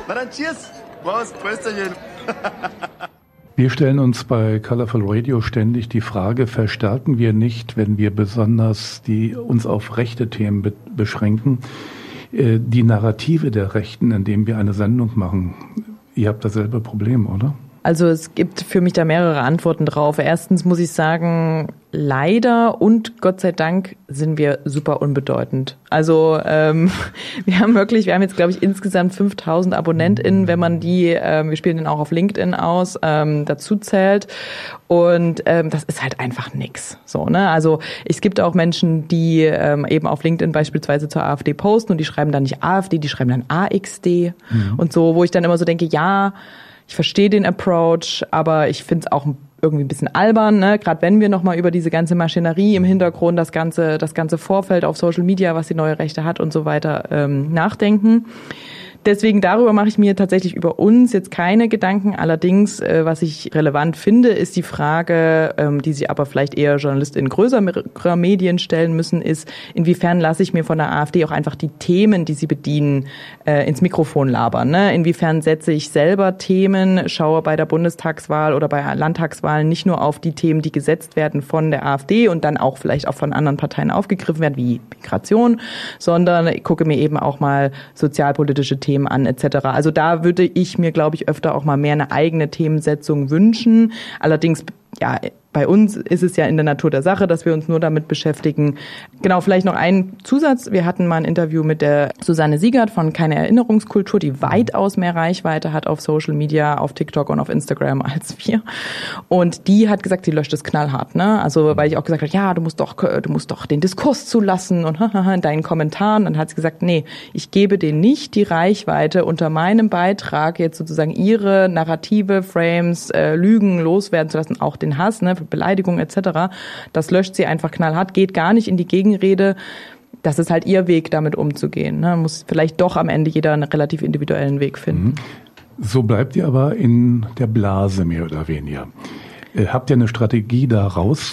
Na dann, cheers. Prost, Prösterchen. Wir stellen uns bei Colorful Radio ständig die Frage, verstärken wir nicht, wenn wir besonders uns auf rechte Themen beschränken, die Narrative der Rechten, indem wir eine Sendung machen? Ihr habt dasselbe Problem, oder? Also es gibt für mich da mehrere Antworten drauf. Erstens muss ich sagen, leider und Gott sei Dank sind wir super unbedeutend. Also wir haben jetzt, glaube ich, insgesamt 5.000 AbonnentInnen, wenn man die, wir spielen den auch auf LinkedIn aus, dazu zählt. Und das ist halt einfach nix. So, ne? Also es gibt auch Menschen, die eben auf LinkedIn beispielsweise zur AfD posten und die schreiben dann nicht AfD, die schreiben dann AXD und so, wo ich dann immer so denke, ja, ich verstehe den Approach, aber ich finde es auch irgendwie ein bisschen albern, ne? Gerade wenn wir nochmal über diese ganze Maschinerie im Hintergrund, das ganze Vorfeld auf Social Media, was die neue Rechte hat und so weiter, nachdenken. Deswegen darüber mache ich mir tatsächlich über uns jetzt keine Gedanken. Allerdings, was ich relevant finde, ist die Frage, die sich aber vielleicht eher JournalistInnen größerer Medien stellen müssen, ist, inwiefern lasse ich mir von der AfD auch einfach die Themen, die sie bedienen, ins Mikrofon labern. Ne? Inwiefern setze ich selber Themen, schaue bei der Bundestagswahl oder bei Landtagswahlen nicht nur auf die Themen, die gesetzt werden von der AfD und dann auch vielleicht auch von anderen Parteien aufgegriffen werden, wie Migration, sondern ich gucke mir eben auch mal sozialpolitische Themen an etc. Also da würde ich mir, glaube ich, öfter auch mal mehr eine eigene Themensetzung wünschen. Allerdings, ja, bei uns ist es ja in der Natur der Sache, dass wir uns nur damit beschäftigen. Genau, vielleicht noch ein Zusatz. Wir hatten mal ein Interview mit der Susanne Siegert von Keine Erinnerungskultur, die weitaus mehr Reichweite hat auf Social Media, auf TikTok und auf Instagram als wir. Und die hat gesagt, sie löscht es knallhart, ne? Also, weil ich auch gesagt habe, ja, du musst doch den Diskurs zulassen und in deinen Kommentaren. Dann hat sie gesagt, nee, ich gebe denen nicht die Reichweite, unter meinem Beitrag jetzt sozusagen ihre Narrative, Frames, Lügen loswerden zu lassen, auch den Hass, ne? Beleidigung etc. Das löscht sie einfach knallhart, geht gar nicht in die Gegenrede. Das ist halt ihr Weg, damit umzugehen. Ne? Muss vielleicht doch am Ende jeder einen relativ individuellen Weg finden. So bleibt ihr aber in der Blase mehr oder weniger. Habt ihr eine Strategie, da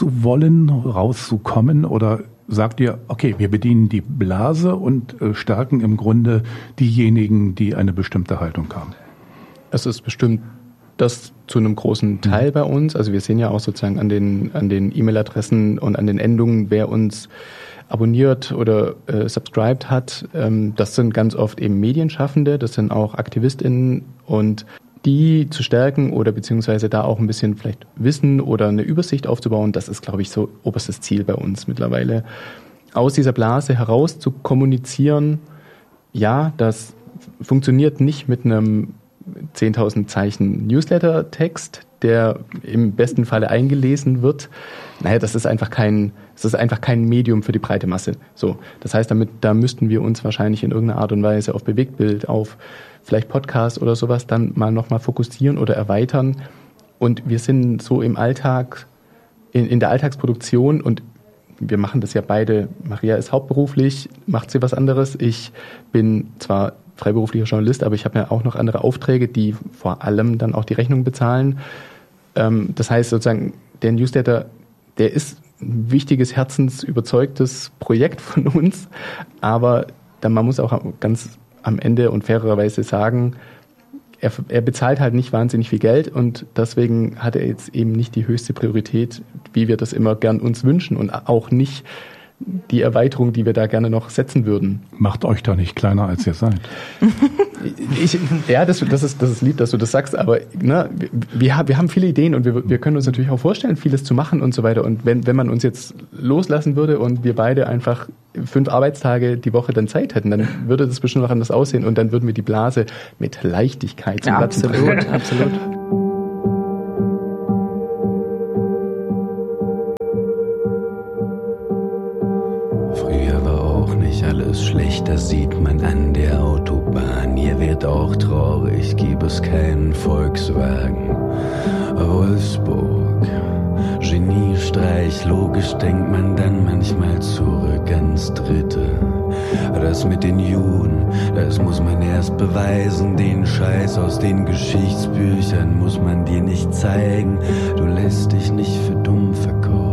rauszukommen oder sagt ihr, okay, wir bedienen die Blase und stärken im Grunde diejenigen, die eine bestimmte Haltung haben? Es ist bestimmt das zu einem großen Teil bei uns. Also wir sehen ja auch sozusagen an den E-Mail-Adressen und an den Endungen, wer uns abonniert oder subscribed hat. Das sind ganz oft eben Medienschaffende, das sind auch AktivistInnen, und die zu stärken oder beziehungsweise da auch ein bisschen vielleicht Wissen oder eine Übersicht aufzubauen, das ist, glaube ich, so oberstes Ziel bei uns mittlerweile. Aus dieser Blase heraus zu kommunizieren, ja, das funktioniert nicht mit einem 10.000 Zeichen Newsletter-Text, der im besten Falle eingelesen wird. Naja, das ist einfach kein Medium für die breite Masse. So, das heißt, da müssten wir uns wahrscheinlich in irgendeiner Art und Weise auf Bewegtbild, auf vielleicht Podcast oder sowas dann mal nochmal fokussieren oder erweitern. Und wir sind so im Alltag, in der Alltagsproduktion, und wir machen das ja beide. Maria ist hauptberuflich, macht sie was anderes. Ich bin zwar freiberuflicher Journalist, aber ich habe ja auch noch andere Aufträge, die vor allem dann auch die Rechnung bezahlen. Das heißt sozusagen, der Newsletter, der ist ein wichtiges, herzensüberzeugtes Projekt von uns, aber man muss auch ganz am Ende und fairerweise sagen, er bezahlt halt nicht wahnsinnig viel Geld und deswegen hat er jetzt eben nicht die höchste Priorität, wie wir das immer gern uns wünschen, und auch nicht die Erweiterung, die wir da gerne noch setzen würden. Macht euch da nicht kleiner, als ihr seid. Das ist lieb, dass du das sagst, aber ne, wir haben viele Ideen und wir können uns natürlich auch vorstellen, vieles zu machen und so weiter. Und wenn man uns jetzt loslassen würde und wir beide einfach 5 Arbeitstage die Woche dann Zeit hätten, dann würde das bestimmt noch anders aussehen und dann würden wir die Blase mit Leichtigkeit zum Platzen bringen. Absolut. Alles schlecht, das sieht man an der Autobahn. Hier wird auch traurig, gibt es keinen Volkswagen. Wolfsburg, Geniestreich, logisch denkt man dann manchmal zurück ans Dritte. Das mit den Juden, das muss man erst beweisen. Den Scheiß aus den Geschichtsbüchern muss man dir nicht zeigen. Du lässt dich nicht für dumm verkaufen.